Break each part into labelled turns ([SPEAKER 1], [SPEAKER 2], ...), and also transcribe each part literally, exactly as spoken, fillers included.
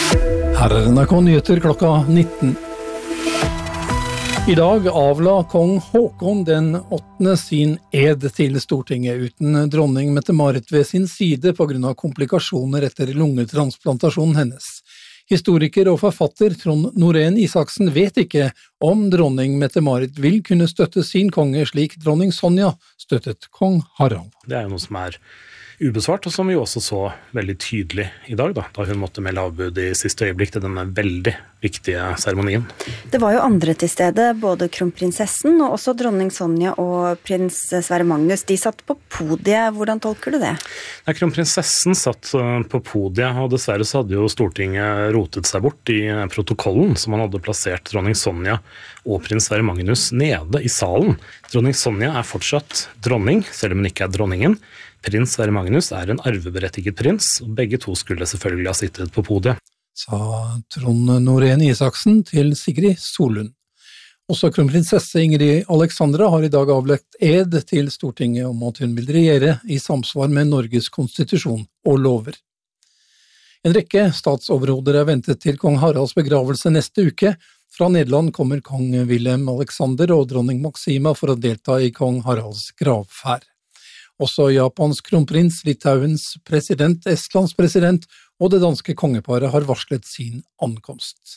[SPEAKER 1] Her er N R K Nyheter klokka nitten. I dag avla kong Håkon den åttende sin ed til Stortinget uten dronning Mette-Marit ved sin side på grunn av komplikasjoner etter lungetransplantasjonen hennes. Historiker og forfatter Trond Norén Isaksen vet ikke om dronning Mette-Marit vil kunne støtte sin konge slik dronning Sonja støttet kong Harald.
[SPEAKER 2] Det er jo noe som er ubesvart, og som vi også så veldig tydelig i dag, da, da hun måtte melde avbud i siste øyeblikk til denne veldig viktige seremonien.
[SPEAKER 3] Det var jo andre til stede, både kronprinsessen og også dronning Sonja og prins Sverre Magnus. De satt på podiet. Hvordan tolker du det?
[SPEAKER 2] Nei, kronprinsessen satt på podiet, og dessverre så hadde jo Stortinget rotet seg bort i protokollen som man hadde plassert dronning Sonja og prins Sverre Magnus nede i salen. Dronning Sonja er fortsatt dronning, selv om hun ikke er dronningen. Prins Sverre Magnus er en arveberettiget prins, og begge to skulle selvfølgelig ha sittet på podiet.
[SPEAKER 1] Sa Trond Norén Isaksen til Sigrid Solund. Også kronprinsesse Ingrid Alexandra har i dag avlagt ed til Stortinget om at hun vil regjere i samsvar med Norges konstitusjon og lover. En rekke statsoverhoder er ventet til kong Haralds begravelse neste uke. Fra Nederland kommer kong Wilhelm Alexander og dronning Maxima for å delta i kong Haralds gravferd. Også Japans kronprins, Litauens president, Estlands president og det danske kongeparet har varslet sin ankomst.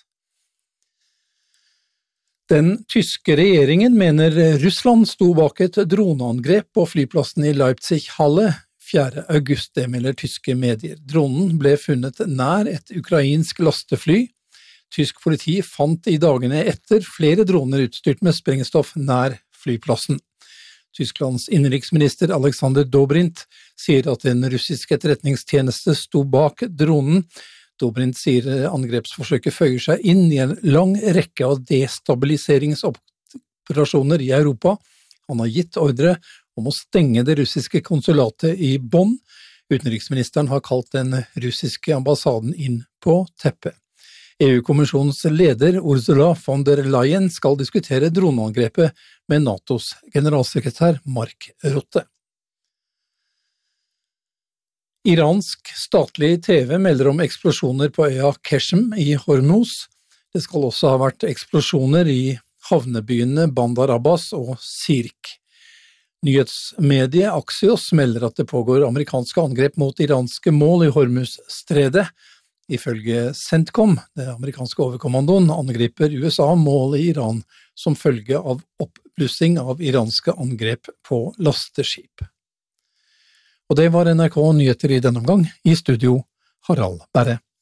[SPEAKER 1] Den tyske regjeringen mener Russland sto bak et droneangrep på flyplassen i Leipzig-Halle fjerde august, det melder tyske medier. Dronen ble funnet nær et ukrainsk lastefly. Tysk politi fant i dagene etter flere droner utstyrt med sprengstoff nær flyplassen. Tysklands innenriksminister Alexander Dobrindt sier at en russisk etterretningstjeneste sto bak dronen. Dobrindt sier angrepsforsøket føyer seg inn i en lang rekke av destabiliseringsoperasjoner i Europa. Han har gitt ordre om å stenge det russiske konsulatet i Bonn. Utenriksministeren har kalt den russiske ambassaden inn på teppet. E U-kommisjonens leder Ursula von der Leyen skal diskutere droneangrepet med NATOs generalsekretær Mark Rutte. Iransk statlig T V melder om eksplosjoner på øya Keshem i Hormuz. Det skal også ha vært eksplosjoner i havnebyene Bandar Abbas og Sirk. Nyhetsmediet Axios melder at det pågår amerikanske angrep mot iranske mål i Hormuz-stredet. Ifølge CENTCOM, det amerikanske overkommandoen, angriper U S A mål i Iran som følge av oppblussing av iranske angrep på lasteskip. Og det var N R K Nyheter i denne omgang. I studio, Harald Berre.